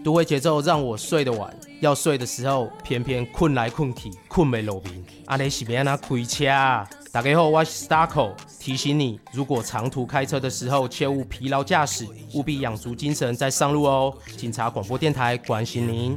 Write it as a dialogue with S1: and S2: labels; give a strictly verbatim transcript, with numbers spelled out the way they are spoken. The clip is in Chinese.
S1: 都会节奏让我睡得晚，要睡的时候偏偏困来困去，困没落眠。啊，你是要怎开车啊？大家好，我是 Starco， 提醒你，如果长途开车的时候切勿疲劳驾驶，务必养足精神再上路哦。警察广播电台关心您。